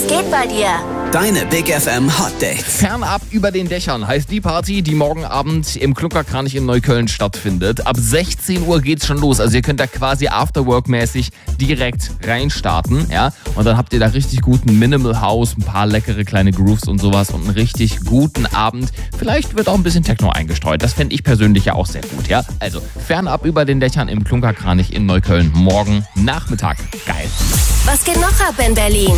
geht bei dir? Deine Big FM Hot Dates. Fernab über den Dächern heißt die Party, die morgen Abend im Klunkerkranich in Neukölln stattfindet. Ab 16 Uhr geht's schon los. Also ihr könnt da quasi Afterwork-mäßig direkt reinstarten. Ja? Und dann habt ihr da richtig guten Minimal House, ein paar leckere kleine Grooves und sowas und einen richtig guten Abend. Vielleicht wird auch ein bisschen Techno eingestreut. Das fände ich persönlich ja auch sehr gut. Ja? Also fernab über den Dächern im Klunkerkranich in Neukölln morgen Nachmittag. Geil. Was geht noch ab in Berlin?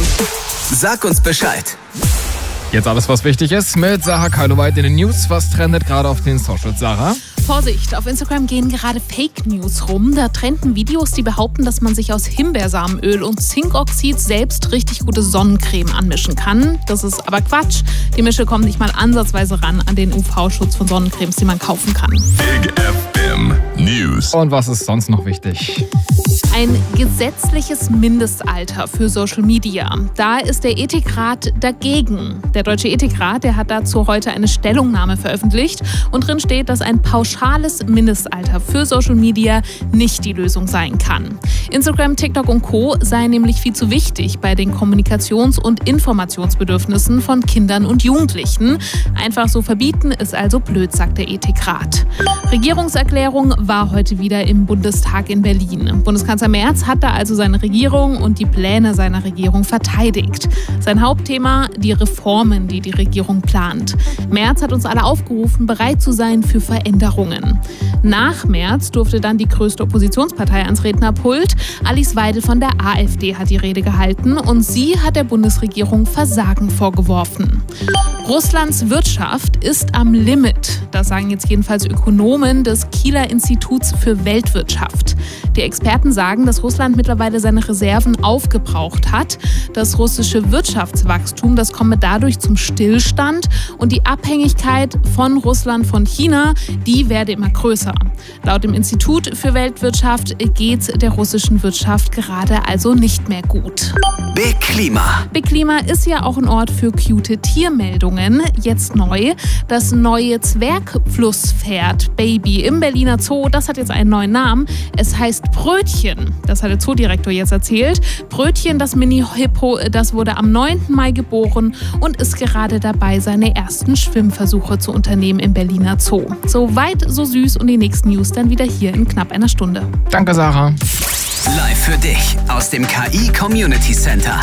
Sag uns Bescheid. Jetzt alles, was wichtig ist, mit Sarah Keiloweit in den News. Was trendet gerade auf den Socials, Sarah? Vorsicht, auf Instagram gehen gerade Fake News rum. Da trenden Videos, die behaupten, dass man sich aus Himbeersamenöl und Zinkoxid selbst richtig gute Sonnencreme anmischen kann. Das ist aber Quatsch. Die Mische kommt nicht mal ansatzweise ran an den UV-Schutz von Sonnencremes, die man kaufen kann. Big FM News. Und was ist sonst noch wichtig? Ein gesetzliches Mindestalter für Social Media. Da ist der Ethikrat dagegen. Der Deutsche Ethikrat, der hat dazu heute eine Stellungnahme veröffentlicht. Und drin steht, dass ein pauschales Mindestalter für Social Media nicht die Lösung sein kann. Instagram, TikTok und Co. seien nämlich viel zu wichtig bei den Kommunikations- und Informationsbedürfnissen von Kindern und Jugendlichen. Einfach so verbieten ist also blöd, sagt der Ethikrat. Regierungserklärung war heute wieder im Bundestag in Berlin. Bundeskanzler Merz hat da also seine Regierung und die Pläne seiner Regierung verteidigt. Sein Hauptthema, die Reformen, die die Regierung plant. Merz hat uns alle aufgerufen, bereit zu sein für Veränderungen. Nach Merz durfte dann die größte Oppositionspartei ans Rednerpult. Alice Weidel von der AfD hat die Rede gehalten und sie hat der Bundesregierung Versagen vorgeworfen. Russlands Wirtschaft ist am Limit. Das sagen jetzt jedenfalls Ökonomen des Kieler Instituts für Weltwirtschaft. Die Experten sagen, dass Russland mittlerweile seine Reserven aufgebraucht hat. Das russische Wirtschaftswachstum, das komme dadurch zum Stillstand und die Abhängigkeit von Russland von China, die werde immer größer. Laut dem Institut für Weltwirtschaft geht's der russischen Wirtschaft gerade also nicht mehr gut. Big Klima. Big Klima ist ja auch ein Ort für cute Tiermeldungen. Jetzt neu. Das neue Zwergflusspferd Baby im Berliner Zoo, das hat jetzt einen neuen Namen. Es heißt Brötchen. Das hat der Zoodirektor jetzt erzählt. Brötchen, das Mini-Hippo, das wurde am 9. Mai geboren und ist gerade dabei, seine ersten Schwimmversuche zu unternehmen im Berliner Zoo. So weit, so süß und die nächsten News dann wieder hier in knapp einer Stunde. Danke, Sarah. Live für dich aus dem KI Community Center.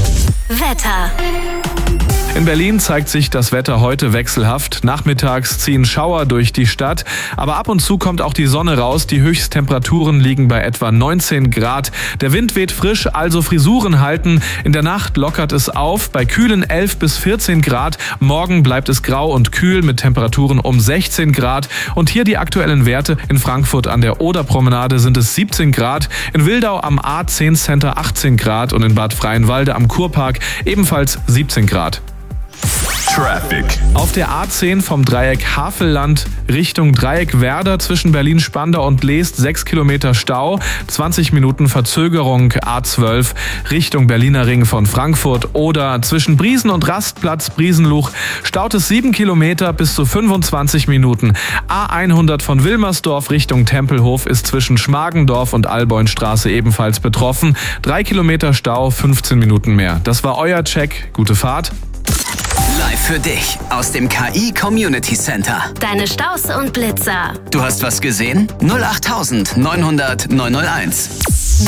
Wetter. In Berlin zeigt sich das Wetter heute wechselhaft. Nachmittags ziehen Schauer durch die Stadt, aber ab und zu kommt auch die Sonne raus. Die Höchsttemperaturen liegen bei etwa 19 Grad. Der Wind weht frisch, also Frisuren halten. In der Nacht lockert es auf bei kühlen 11 bis 14 Grad. Morgen bleibt es grau und kühl mit Temperaturen um 16 Grad. Und hier die aktuellen Werte. In Frankfurt an der Oderpromenade sind es 17 Grad. In Wildau am A10 Center 18 Grad und in Bad Freienwalde am Kurpark ebenfalls 17 Grad. Traffic. Auf der A10 vom Dreieck Havelland Richtung Dreieck Werder zwischen Berlin-Spandau und Leest 6 Kilometer Stau, 20 Minuten Verzögerung. A12 Richtung Berliner Ring von Frankfurt oder zwischen Briesen und Rastplatz Briesenluch staut es 7 Kilometer bis zu 25 Minuten. A100 von Wilmersdorf Richtung Tempelhof ist zwischen Schmargendorf und Alboinstraße ebenfalls betroffen. 3 Kilometer Stau, 15 Minuten mehr. Das war euer Check. Gute Fahrt. Live für dich aus dem KI Community Center. Deine Staus und Blitzer. Du hast was gesehen? 08900 901.